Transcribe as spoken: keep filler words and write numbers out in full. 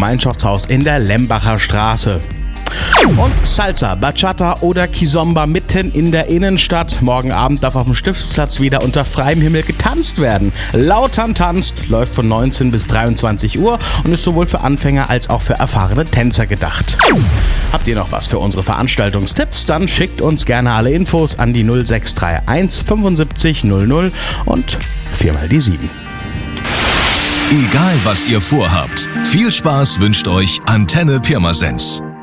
Gemeinschaftshaus in der Lembacher Straße. Und Salsa, Bachata oder Kizomba mitten in der Innenstadt. Morgen Abend darf auf dem Stiftsplatz wieder unter freiem Himmel getanzt werden. Lautern tanzt, läuft von neunzehn bis dreiundzwanzig Uhr und ist sowohl für Anfänger als auch für erfahrene Tänzer gedacht. Habt ihr noch was für unsere Veranstaltungstipps? Dann schickt uns gerne alle Infos an die null sechs drei eins fünfundsiebzig null null und viermal die sieben. Egal was ihr vorhabt, viel Spaß wünscht euch Antenne Pirmasens.